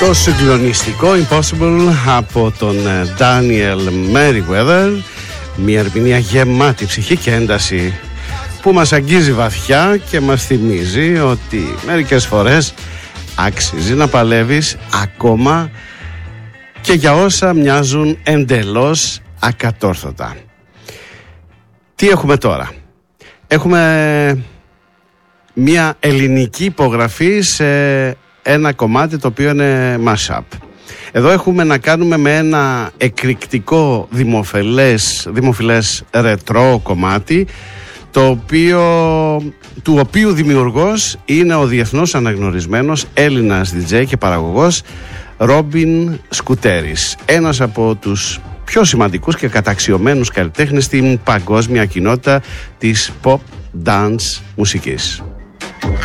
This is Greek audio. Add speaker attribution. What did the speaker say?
Speaker 1: Το συγκλονιστικό Impossible από τον Daniel Merriweather, μια ερμηνεία γεμάτη ψυχή και ένταση που μας αγγίζει βαθιά και μας θυμίζει ότι μερικές φορές αξίζει να παλεύεις ακόμα και για όσα μοιάζουν εντελώς ακατόρθωτα. Τι έχουμε τώρα? Έχουμε μια ελληνική υπογραφή σε ένα κομμάτι το οποίο είναι mashup. Εδώ έχουμε να κάνουμε με ένα εκρηκτικό δημοφιλές ρετρό κομμάτι, του οποίου δημιουργός είναι ο διεθνώς αναγνωρισμένος Έλληνας DJ και παραγωγός Ρόμπιν Σκουτέρης, ένας από τους πιο σημαντικούς και καταξιωμένους καλλιτέχνες στην παγκόσμια κοινότητα της pop dance μουσικής.